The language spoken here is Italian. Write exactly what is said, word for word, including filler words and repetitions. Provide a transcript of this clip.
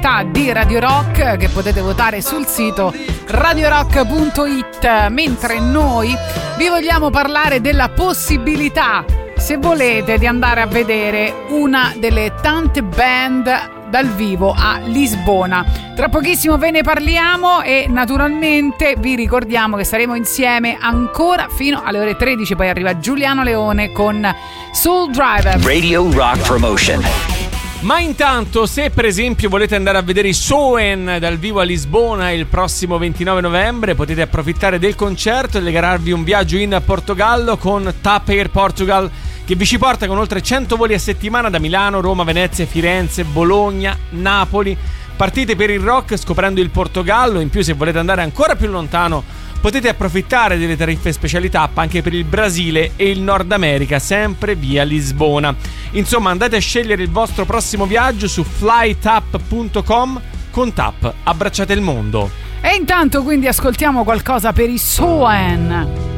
città di Radio Rock, che potete votare sul sito radio rock punto it, mentre noi vi vogliamo parlare della possibilità, se volete, di andare a vedere una delle tante band dal vivo a Lisbona. Tra pochissimo ve ne parliamo e naturalmente vi ricordiamo che saremo insieme ancora fino alle ore tredici, poi arriva Giuliano Leone con Soul Driver. Radio Rock Promotion. Ma intanto, se per esempio volete andare a vedere i Soen dal vivo a Lisbona il prossimo ventinove novembre, potete approfittare del concerto e regalarvi un viaggio in Portogallo con TAP Air Portugal, che vi ci porta con oltre cento voli a settimana da Milano, Roma, Venezia, Firenze, Bologna, Napoli. Partite per il rock scoprendo il Portogallo. In più, se volete andare ancora più lontano, potete approfittare delle tariffe speciali TAP anche per il Brasile e il Nord America, sempre via Lisbona. Insomma, andate a scegliere il vostro prossimo viaggio su flytap punto com. Con TAP abbracciate il mondo. E intanto quindi ascoltiamo qualcosa per i Soen.